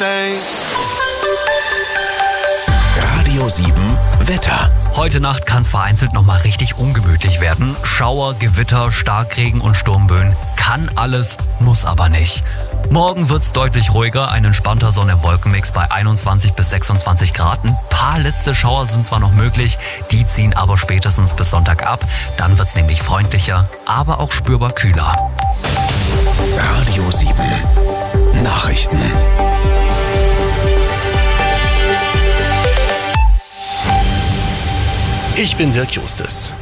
Radio 7 Wetter. Heute Nacht kann es vereinzelt nochmal richtig ungemütlich werden. Schauer, Gewitter, Starkregen und Sturmböen. Kann alles, muss aber nicht. Morgen wird es deutlich ruhiger, ein entspannter Sonne-Wolken-Mix bei 21 bis 26 Grad. Ein paar letzte Schauer sind zwar noch möglich, die ziehen aber spätestens bis Sonntag ab. Dann wird es nämlich freundlicher, aber auch spürbar kühler. Radio 7 Nachrichten. Ich bin Dirk Justus.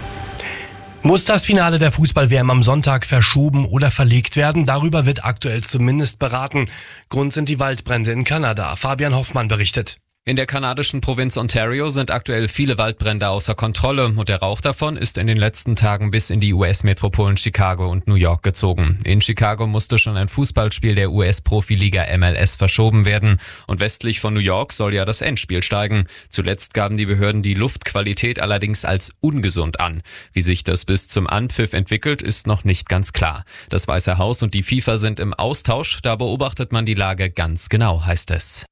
Muss das Finale der Fußball-WM am Sonntag verschoben oder verlegt werden? Darüber wird aktuell zumindest beraten. Grund sind die Waldbrände in Kanada. Fabian Hoffmann berichtet. In der kanadischen Provinz Ontario sind aktuell viele Waldbrände außer Kontrolle und der Rauch davon ist in den letzten Tagen bis in die US-Metropolen Chicago und New York gezogen. In Chicago musste schon ein Fußballspiel der US-Profiliga MLS verschoben werden und westlich von New York soll ja das Endspiel steigen. Zuletzt gaben die Behörden die Luftqualität allerdings als ungesund an. Wie sich das bis zum Anpfiff entwickelt, ist noch nicht ganz klar. Das Weiße Haus und die FIFA sind im Austausch, da beobachtet man die Lage ganz genau, heißt es.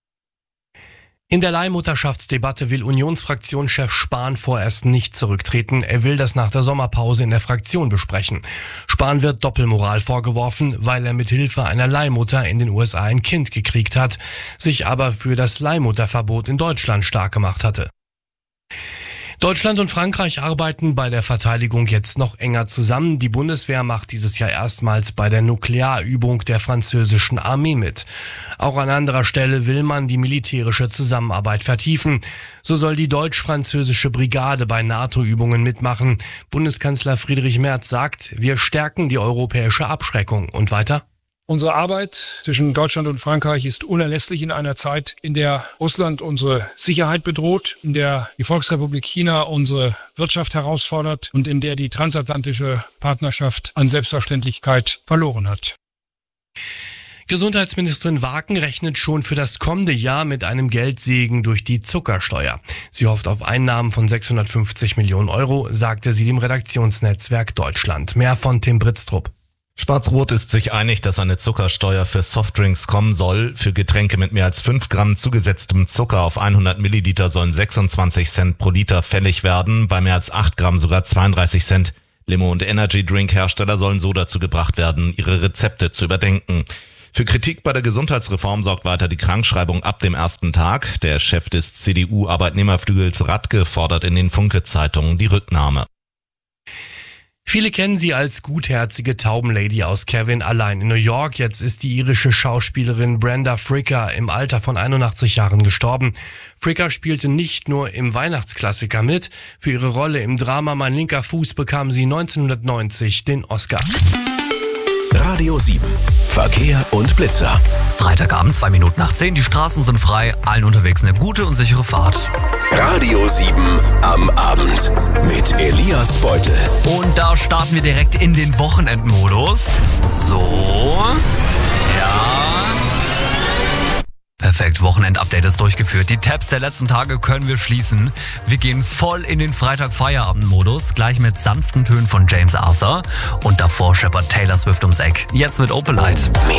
In der Leihmutterschaftsdebatte will Unionsfraktionschef Spahn vorerst nicht zurücktreten. Er will das nach der Sommerpause in der Fraktion besprechen. Spahn wird Doppelmoral vorgeworfen, weil er mit Hilfe einer Leihmutter in den USA ein Kind gekriegt hat, sich aber für das Leihmutterverbot in Deutschland stark gemacht hatte. Deutschland und Frankreich arbeiten bei der Verteidigung jetzt noch enger zusammen. Die Bundeswehr macht dieses Jahr erstmals bei der Nuklearübung der französischen Armee mit. Auch an anderer Stelle will man die militärische Zusammenarbeit vertiefen. So soll die deutsch-französische Brigade bei NATO-Übungen mitmachen. Bundeskanzler Friedrich Merz sagt, wir stärken die europäische Abschreckung. Und weiter? Unsere Arbeit zwischen Deutschland und Frankreich ist unerlässlich in einer Zeit, in der Russland unsere Sicherheit bedroht, in der die Volksrepublik China unsere Wirtschaft herausfordert und in der die transatlantische Partnerschaft an Selbstverständlichkeit verloren hat. Gesundheitsministerin Waken rechnet schon für das kommende Jahr mit einem Geldsegen durch die Zuckersteuer. Sie hofft auf Einnahmen von 650 Millionen Euro, sagte sie dem Redaktionsnetzwerk Deutschland. Mehr von Tim Britztrup. Schwarz-Rot ist sich einig, dass eine Zuckersteuer für Softdrinks kommen soll. Für Getränke mit mehr als 5 Gramm zugesetztem Zucker auf 100 Milliliter sollen 26 Cent pro Liter fällig werden, bei mehr als 8 Gramm sogar 32 Cent. Limo- und Energy-Drink-Hersteller sollen so dazu gebracht werden, ihre Rezepte zu überdenken. Für Kritik bei der Gesundheitsreform sorgt weiter die Krankschreibung ab dem ersten Tag. Der Chef des CDU-Arbeitnehmerflügels Radke fordert in den Funke-Zeitungen die Rücknahme. Viele kennen sie als gutherzige Taubenlady aus Kevin allein in New York. Jetzt ist die irische Schauspielerin Brenda Fricker im Alter von 81 Jahren gestorben. Fricker spielte nicht nur im Weihnachtsklassiker mit. Für ihre Rolle im Drama Mein linker Fuß bekam sie 1990 den Oscar. Radio 7 Verkehr und Blitzer. Freitagabend, 2 Minuten nach 10. Die Straßen sind frei. Allen unterwegs eine gute und sichere Fahrt. Radio 7 am Abend mit Elias Beutel. Und da starten wir direkt in den Wochenendmodus. So. Ja. Perfekt, Wochenendupdate ist durchgeführt. Die Tabs der letzten Tage können wir schließen. Wir gehen voll in den Freitag-Feierabend-Modus, gleich mit sanften Tönen von James Arthur. Und davor scheppert Taylor Swift ums Eck. Jetzt mit Opalite. Mehr